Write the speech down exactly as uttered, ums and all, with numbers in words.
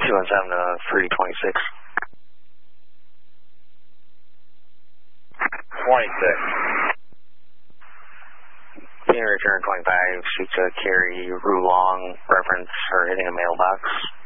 two one seven to three twenty-six. twenty-six. Being return twenty-five, shoot to carry Rulong, reference for hitting a mailbox.